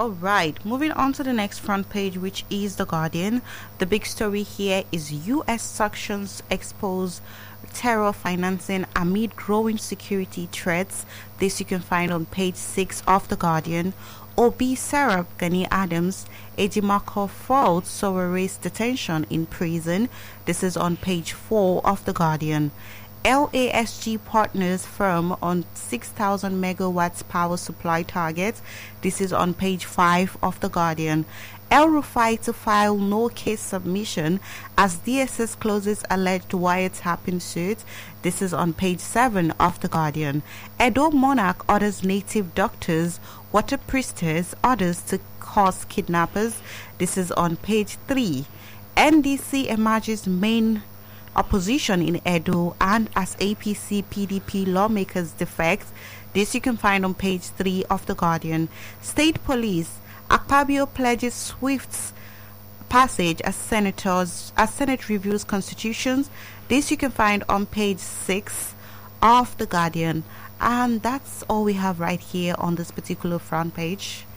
All right, moving on to the next front page, which is The Guardian. The big story here is U.S. sanctions expose terror financing amid growing security threats. This you can find on page 6 of The Guardian. Obi Serap Gani Adams, Ejimakor fault Sowere's detention in prison. This is on page 4 of The Guardian. LASG partners firm on 6,000 megawatts power supply target. This is on page 5 of The Guardian. El Rufai to file no case submission as DSS closes alleged wiretapping suit. This is on page 7 of The Guardian. Edo monarch orders native doctors, water priestess orders to cause kidnappers. This is on page 3. NDC emerges main opposition in Edo and as APC PDP lawmakers defect. This you can find on page 3 of The Guardian. State Police, Akpabio pledges swift passage as Senate reviews constitutions. This you can find on page 6 of The Guardian. And that's all we have right here on this particular front page.